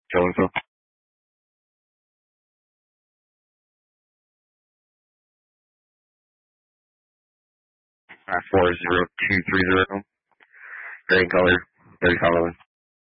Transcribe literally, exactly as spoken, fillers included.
So-and-so. Uh, four zero two three zero. Gray color. Gray color.